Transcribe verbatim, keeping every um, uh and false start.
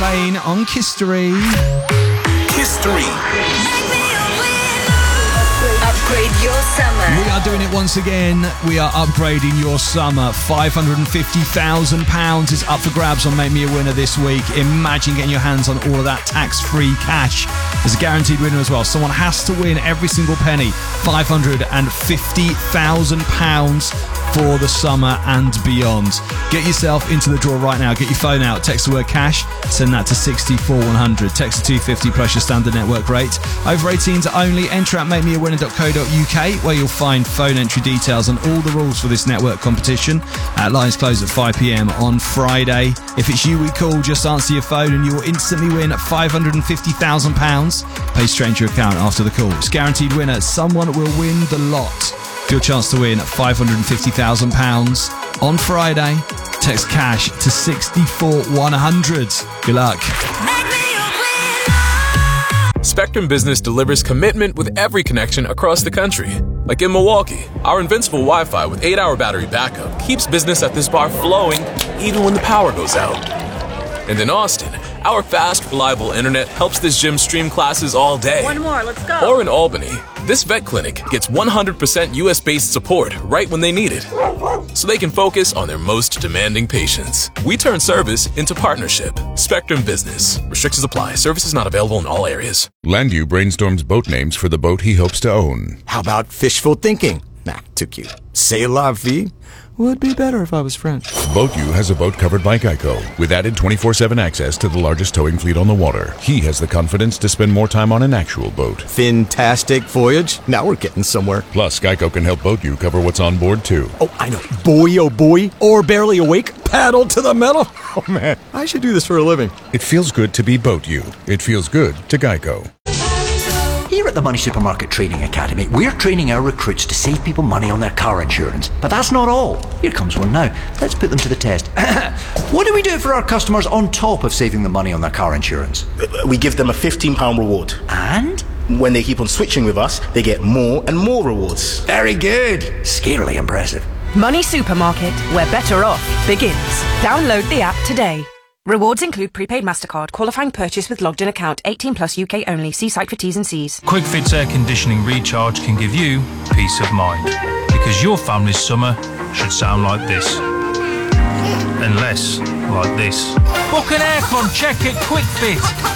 T-Pain on Kistery. Kistery. Upgrade your summer. We are doing it once again. We are upgrading your summer. five hundred fifty thousand pounds is up for grabs on Make Me a Winner this week. Imagine getting your hands on all of that tax-free cash. There's a guaranteed winner as well. Someone has to win every single penny. five hundred fifty thousand pounds for the summer and beyond. Get yourself into the draw right now. Get your phone out. Text the word cash. Send that to six four one hundred. Text to two fifty plus your standard network rate. Over eighteens only. Enter at make me a winner dot co dot uk where you'll find phone entry details and all the rules for this network competition. Uh, lines close at five p.m. on Friday. If it's you we call, just answer your phone and you will instantly win five hundred fifty thousand pounds. Pay straight into your account after the call. It's guaranteed winner. Someone will win the lot. For your chance to win five hundred fifty thousand pounds on Friday, text cash to six four one hundred. Good luck. Spectrum Business delivers commitment with every connection across the country. Like in Milwaukee, our invincible Wi-Fi with eight hour battery backup keeps business at this bar flowing even when the power goes out. And in Austin, our fast, reliable internet helps this gym stream classes all day. One more, let's go. Or in Albany, this vet clinic gets one hundred percent U S-based support right when they need it, so they can focus on their most demanding patients. We turn service into partnership. Spectrum Business. Restrictions apply. Services not available in all areas. Landu brainstorms boat names for the boat he hopes to own. How about fishful thinking? Nah, too cute. C'est la vie. Would be better if I was French. BoatU has a boat covered by Geico with added twenty-four seven access to the largest towing fleet on the water. He has the confidence to spend more time on an actual boat. Fantastic voyage. Now we're getting somewhere. Plus, Geico can help BoatU cover what's on board, too. Oh, I know. Boy, oh boy. Or barely awake. Paddle to the metal. Oh, man. I should do this for a living. It feels good to be BoatU. It feels good to Geico. Here at the Money Supermarket Training Academy, we're training our recruits to save people money on their car insurance. But that's not all. Here comes one now. Let's put them to the test. What do we do for our customers on top of saving them money on their car insurance? We give them a fifteen pound reward. And? When they keep on switching with us, they get more and more rewards. Very good. Scarily impressive. Money Supermarket, where better off begins. Download the app today. Rewards include prepaid MasterCard, qualifying purchase with logged in account, eighteen plus U K only. See site for T's and C's. QuickFit's air conditioning recharge can give you peace of mind. Because your family's summer should sound like this. And less like this. Book an aircon check at QuickFit.